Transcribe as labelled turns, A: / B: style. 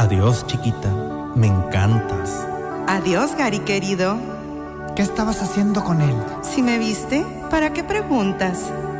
A: Adiós, chiquita. Me encantas.
B: Adiós, Gary, querido.
C: ¿Qué estabas haciendo con él?
B: Si me viste, ¿para qué preguntas?